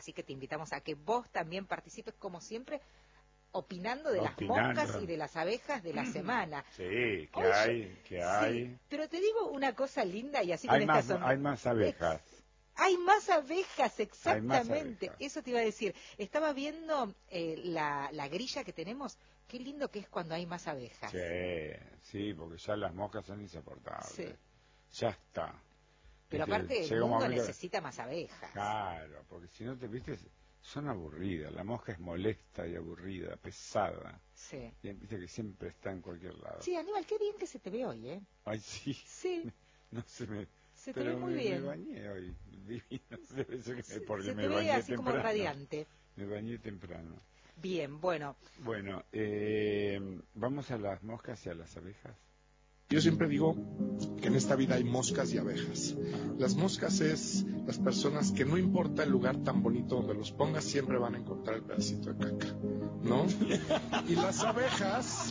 así que te invitamos a que vos también participes, como siempre, opinando de las moscas y de las abejas de la semana. Sí, ¿qué Sí, hay? pero te digo una cosa linda y así Hay con más, esta sonrisa. hay más abejas. Hay más abejas, exactamente. Hay más abejas. Eso te iba a decir. Estaba viendo la grilla que tenemos. Qué lindo que es cuando hay más abejas. Sí, porque ya las moscas son insoportables. Sí. Ya está. Pero aparte el mundo necesita más abejas. Claro, porque si no te viste, son aburridas. La mosca es molesta y aburrida, pesada. Sí. Y viste que siempre está en cualquier lado. Sí, Aníbal, qué bien que se te ve hoy, ¿eh? Ay, sí. Sí. No se me... Se te ve muy bien. Me bañé hoy. Divino. Debe ser que porque se me te ve bañé así temprano. como radiante. Me bañé temprano. Bien, bueno. Bueno, ¿vamos a las moscas y a las abejas? Yo siempre digo que en esta vida hay moscas y abejas. Las moscas es las personas que no importa el lugar tan bonito donde los pongas, siempre van a encontrar el pedacito de caca, ¿no? Y las abejas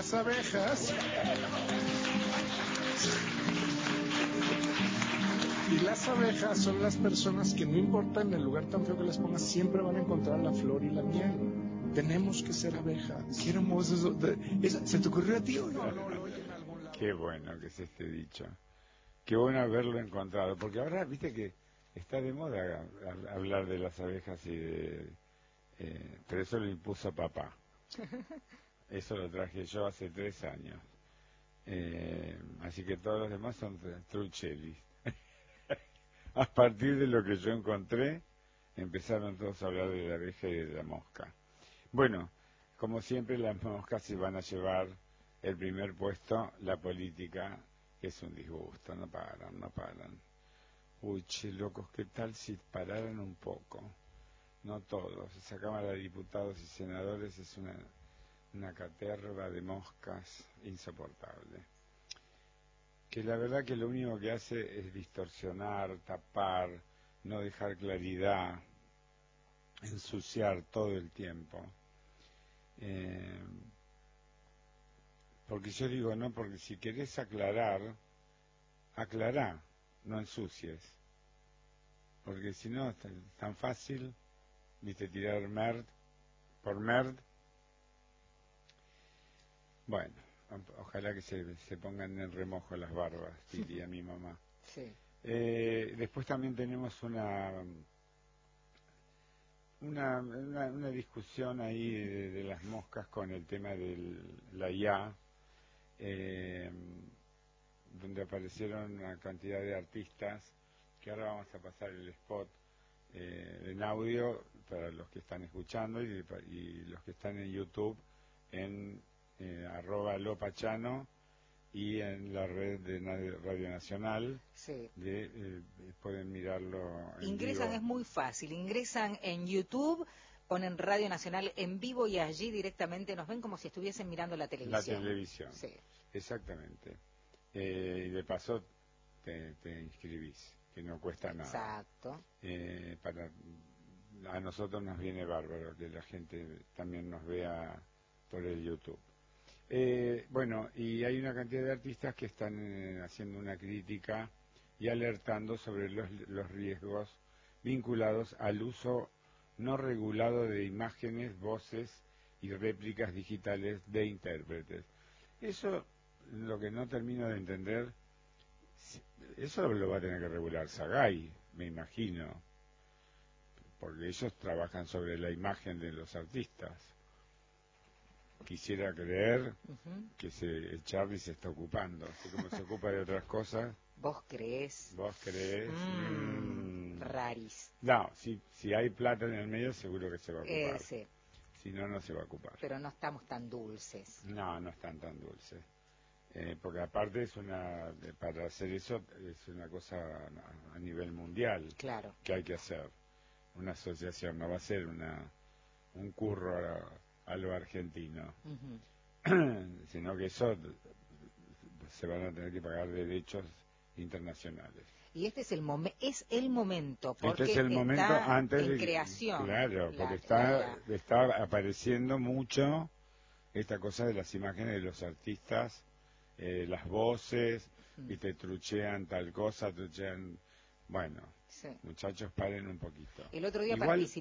son las personas que no importa en el lugar tan feo que les pongas, siempre van a encontrar la flor y la miel. Tenemos que ser abejas. Qué hermoso eso. ¿Se te ocurrió a ti o no? Qué bueno que es este dicho. Qué bueno haberlo encontrado. Porque ahora, viste que está de moda hablar de las abejas y de... pero eso lo impuso papá. Eso lo traje yo hace 3 años. Así que todos los demás son truchelis. A partir de lo que yo encontré, empezaron todos a hablar de la abeja y de la mosca. Bueno, como siempre, las moscas se van a llevar el primer puesto, la política, que es un disgusto, no paran. Uy, che, locos, ¿qué tal si pararan un poco? No todos. Esa Cámara de Diputados y Senadores es una caterva de moscas insoportable. Que la verdad que lo único que hace es distorsionar, tapar, no dejar claridad, ensuciar todo el tiempo. Porque yo digo, no, porque si querés aclarar, aclará, no ensucies. Porque si no, es tan fácil, viste, tirar merd por merd. Bueno, ojalá que se pongan en remojo las barbas, diría mi mamá. Sí. Después también tenemos una discusión ahí de las moscas con el tema de la IA, donde aparecieron una cantidad de artistas, que ahora vamos a pasar el spot en audio para los que están escuchando y los que están en YouTube en @lopachano y en la red de Radio Nacional. Sí. Pueden mirarlo en ingresan vivo. Es muy fácil, ingresan en YouTube, ponen Radio Nacional en vivo y allí directamente nos ven como si estuviesen mirando la televisión. La televisión, sí. Exactamente. Y de paso te inscribís, que no cuesta nada. Exacto. A nosotros nos viene bárbaro que la gente también nos vea por el YouTube. Bueno, y hay una cantidad de artistas que están haciendo una crítica y alertando sobre los riesgos vinculados al uso no regulado de imágenes, voces y réplicas digitales de intérpretes. Eso, lo que no termino de entender, eso lo va a tener que regular SAGAI, me imagino, porque ellos trabajan sobre la imagen de los artistas. Quisiera creer que Charlie se está ocupando, así como se ocupa de otras cosas. ¿Vos creés? Raris. No, si hay plata en el medio seguro que se va a ocupar. Sí. Si no, no se va a ocupar. Pero no estamos tan dulces. No están tan dulces. Porque aparte para hacer eso es una cosa a nivel mundial. Claro. Que hay que hacer. Una asociación, no va a ser un curro a lo argentino. Sino que eso se van a tener que pagar derechos internacionales. Y este es el momento, porque este es el momento está antes en creación. Claro, porque está apareciendo mucho esta cosa de las imágenes de los artistas, las voces, y te truchean tal cosa, truchean... Bueno, sí. Muchachos, paren un poquito. El otro día Igual,